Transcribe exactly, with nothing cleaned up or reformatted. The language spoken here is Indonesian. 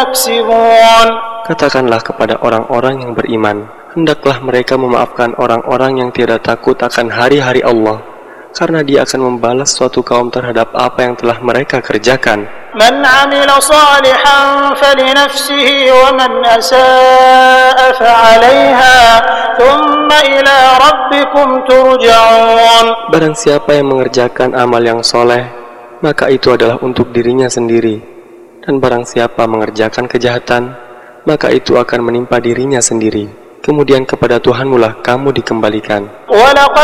يكسبون. Katakanlah kepada orang-orang yang beriman, hendaklah mereka memaafkan orang-orang yang tidak takut akan hari-hari Allah, karena Dia akan membalas suatu kaum terhadap apa yang telah mereka kerjakan. من عمل صالحا فلنفسه ومن أساء فعليها ثم إلى ربكم ترجعون. Barang siapa yang mengerjakan amal yang soleh, maka itu adalah untuk dirinya sendiri. Dan barang siapa mengerjakan kejahatan, maka itu akan menimpa dirinya sendiri. Kemudian kepada Tuhanmu lah kamu dikembalikan.